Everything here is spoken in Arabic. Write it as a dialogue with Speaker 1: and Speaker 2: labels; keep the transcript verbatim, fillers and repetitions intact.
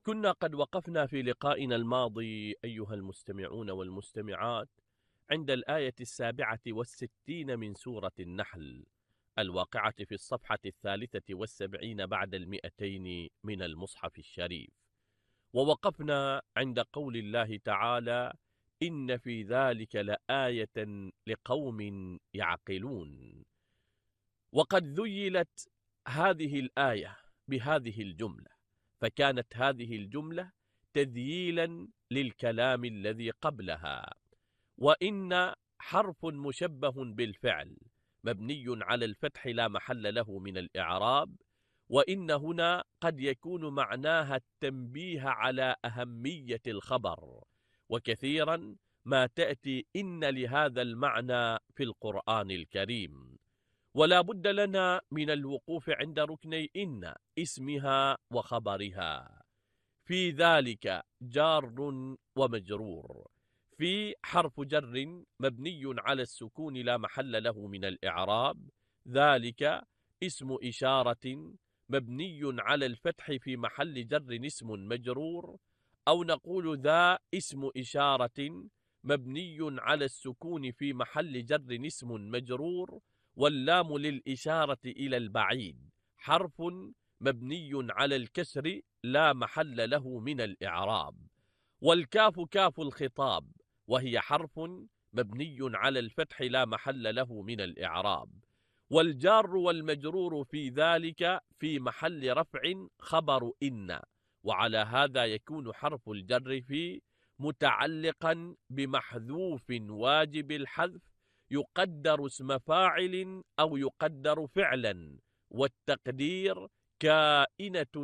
Speaker 1: كنا قد وقفنا في لقائنا الماضي أيها المستمعون والمستمعات عند الآية السابعة والستين من سورة النحل الواقعة في الصفحة الثالثة والسبعين بعد المئتين من المصحف الشريف. ووقفنا عند قول الله تعالى: إن في ذلك لآية لقوم يعقلون. وقد ذيلت هذه الآية بهذه الجملة، فكانت هذه الجملة تذييلا للكلام الذي قبلها. وإن حرف مشبه بالفعل مبني على الفتح لا محل له من الإعراب، وإن هنا قد يكون معناها التنبيه على أهمية الخبر، وكثيرا ما تأتي إن لهذا المعنى في القرآن الكريم. ولا بد لنا من الوقوف عند ركني إن اسمها وخبرها. في ذلك جار ومجرور، في حرف جر مبني على السكون لا محل له من الإعراب، ذلك اسم إشارة مبني على الفتح في محل جر اسم مجرور، أو نقول ذا اسم إشارة مبني على السكون في محل جر اسم مجرور، واللام للإشارة إلى البعيد حرف مبني على الكسر لا محل له من الإعراب، والكاف كاف الخطاب وهي حرف مبني على الفتح لا محل له من الإعراب، والجار والمجرور في ذلك في محل رفع خبر إن، وعلى هذا يكون حرف الجر في متعلقا بمحذوف واجب الحذف يقدر اسم فاعل أو يقدر فعلا، والتقدير كائنة